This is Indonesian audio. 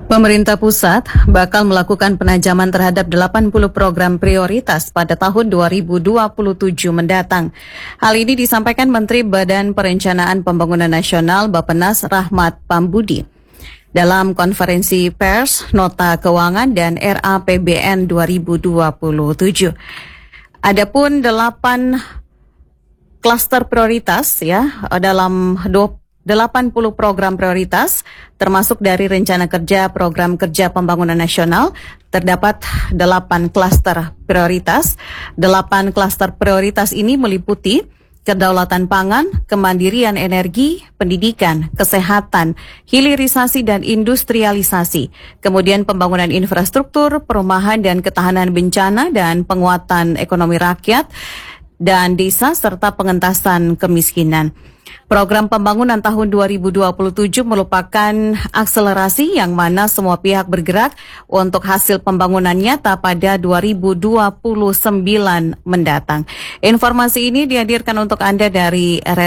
Pemerintah pusat bakal melakukan penajaman terhadap 80 program prioritas pada tahun 2027 mendatang. Hal ini disampaikan Menteri Badan Perencanaan Pembangunan Nasional Bappenas Rahmat Pambudi dalam konferensi pers Nota Keuangan dan RAPBN 2027. Adapun 8 klaster prioritas dalam 80 program prioritas, termasuk dari rencana kerja program kerja pembangunan nasional, terdapat 8 klaster prioritas. 8 klaster prioritas ini meliputi kedaulatan pangan, kemandirian energi, pendidikan, kesehatan, hilirisasi dan industrialisasi, kemudian pembangunan infrastruktur, perumahan dan ketahanan bencana dan penguatan ekonomi rakyat dan desa serta pengentasan kemiskinan. Program pembangunan tahun 2027 merupakan akselerasi yang mana semua pihak bergerak untuk hasil pembangunan nyata pada 2029 mendatang. Informasi ini dihadirkan untuk Anda dari RRI